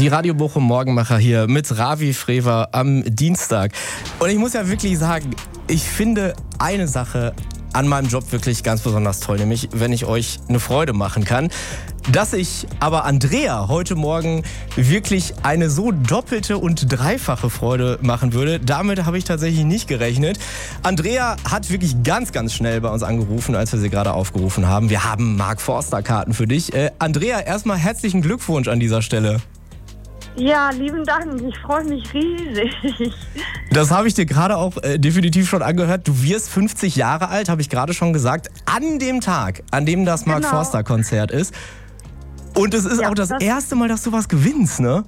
Die Radio Bochum Morgenmacher hier mit Ravi Frewer am Dienstag. Und ich muss ja wirklich sagen, ich finde eine Sache an meinem Job wirklich ganz besonders toll, nämlich wenn ich euch eine Freude machen kann. Dass ich aber Andrea heute Morgen wirklich eine so doppelte und dreifache Freude machen würde, damit habe ich tatsächlich nicht gerechnet. Andrea hat wirklich ganz, ganz schnell bei uns angerufen, als wir sie gerade aufgerufen haben. Wir haben Mark Forster Karten für dich. Andrea, erstmal herzlichen Glückwunsch an dieser Stelle. Ja, lieben Dank. Ich freue mich riesig. Das habe ich dir gerade auch definitiv schon angehört. Du wirst 50 Jahre alt, habe ich gerade schon gesagt, an dem Tag, an dem das Mark Forster Konzert ist. Und es ist auch das erste Mal, dass du was gewinnst, ne?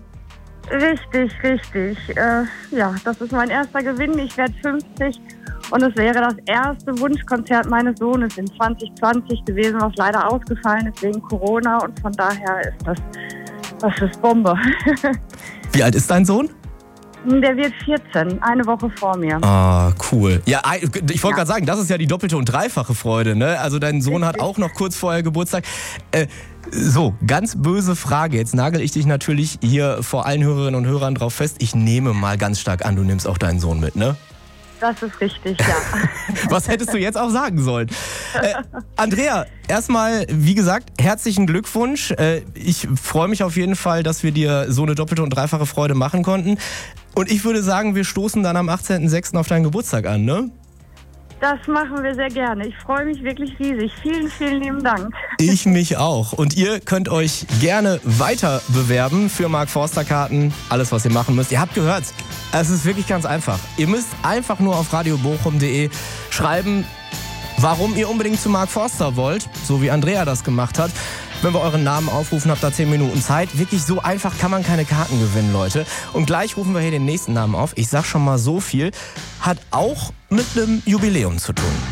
Richtig. Ja, das ist mein erster Gewinn. Ich werde 50 und es wäre das erste Wunschkonzert meines Sohnes in 2020 gewesen, was leider ausgefallen ist wegen Corona. Und von daher ist das ist Bombe. Wie alt ist dein Sohn? Der wird 14, eine Woche vor mir. Ah, cool. Ja, ich wollte gerade sagen, das ist ja die doppelte und dreifache Freude, ne? Also dein Sohn hat auch noch kurz vorher Geburtstag. So, ganz böse Frage. Jetzt nagel ich dich natürlich hier vor allen Hörerinnen und Hörern drauf fest. Ich nehme mal ganz stark an, du nimmst auch deinen Sohn mit, ne? Das ist richtig, ja. Was hättest du jetzt auch sagen sollen? Andrea, erstmal, wie gesagt, herzlichen Glückwunsch. Ich freue mich auf jeden Fall, dass wir dir so eine doppelte und dreifache Freude machen konnten. Und ich würde sagen, wir stoßen dann am 18.06. auf deinen Geburtstag an, ne? Das machen wir sehr gerne. Ich freue mich wirklich riesig. Vielen, vielen lieben Dank. Ich mich auch. Und ihr könnt euch gerne weiter bewerben für Mark Forster Karten. Alles, was ihr machen müsst. Ihr habt gehört, es ist wirklich ganz einfach. Ihr müsst einfach nur auf radiobochum.de schreiben, warum ihr unbedingt zu Mark Forster wollt, so wie Andrea das gemacht hat. Wenn wir euren Namen aufrufen, habt ihr 10 Minuten Zeit. Wirklich so einfach kann man keine Karten gewinnen, Leute. Und gleich rufen wir hier den nächsten Namen auf. Ich sag schon mal so viel. Hat auch mit einem Jubiläum zu tun.